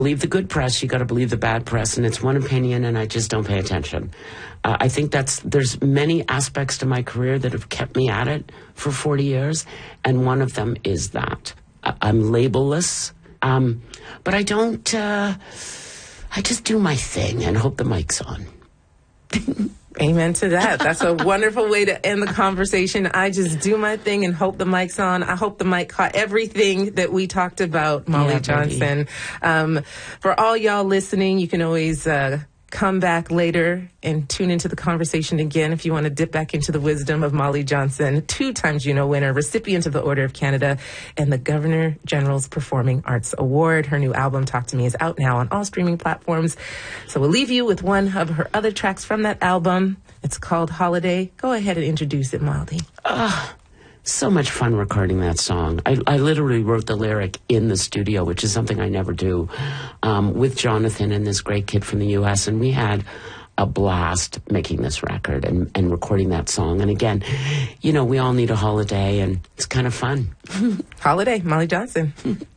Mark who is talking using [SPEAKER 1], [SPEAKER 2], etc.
[SPEAKER 1] Believe the good press, you got to believe the bad press, and it's one opinion, and I just don't pay attention. I think there's many aspects to my career that have kept me at it for 40 years, and one of them is that. I'm labelless, but I don't, I just do my thing and hope the mic's on.
[SPEAKER 2] Amen to that. That's a wonderful way to end the conversation. I just do my thing and hope the mic's on. I hope the mic caught everything that we talked about, Molly Johnson. For all y'all listening, you can always come back later and tune into the conversation again if you want to dip back into the wisdom of Molly Johnson, 2-time Juno winner, recipient of the Order of Canada, and the Governor General's Performing Arts Award. Her new album, Talk to Me, is out now on all streaming platforms. So we'll leave you with one of her other tracks from that album. It's called Holiday. Go ahead and introduce it, Molly.
[SPEAKER 1] So much fun recording that song. I literally wrote the lyric in the studio, which is something I never do, with Jonathan and this great kid from the U.S., and we had a blast making this record and recording that song. And again, we all need a holiday, and it's kind of fun.
[SPEAKER 2] Holiday, Molly Johnson.